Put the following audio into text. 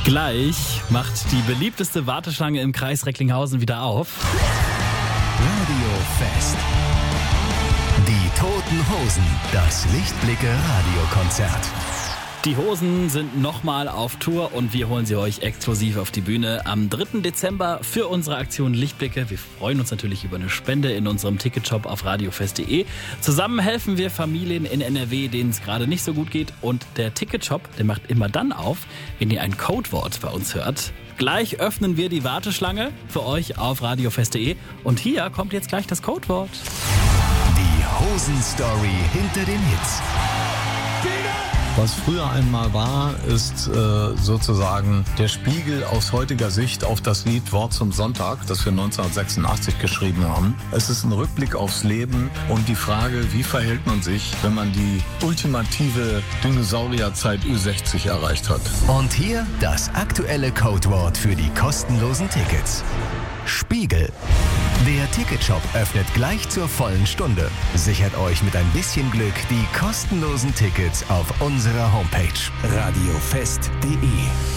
Gleich macht die beliebteste Warteschlange im Kreis Recklinghausen wieder auf. Radio Fest. Die Toten Hosen. Das Lichtblicke Radiokonzert. Die Hosen sind nochmal auf Tour und wir holen sie euch exklusiv auf die Bühne am 3. Dezember für unsere Aktion Lichtblicke. Wir freuen uns natürlich über eine Spende in unserem Ticketshop auf radiofest.de. Zusammen helfen wir Familien in NRW, denen es gerade nicht so gut geht. Und der Ticketshop, der macht immer dann auf, wenn ihr ein Codewort bei uns hört. Gleich öffnen wir die Warteschlange für euch auf radiofest.de. Und hier kommt jetzt gleich das Codewort. Die Hosen-Story hinter den Hits. Was früher einmal war, ist sozusagen der Spiegel aus heutiger Sicht auf das Lied Wort zum Sonntag, das wir 1986 geschrieben haben. Es ist ein Rückblick aufs Leben und die Frage, wie verhält man sich, wenn man die ultimative Dinosaurierzeit Ü60 erreicht hat. Und hier das aktuelle Codewort für die kostenlosen Tickets. Spiegel. Der Ticketshop öffnet gleich zur vollen Stunde. Sichert euch mit ein bisschen Glück die kostenlosen Tickets auf unserer Homepage radiofest.de.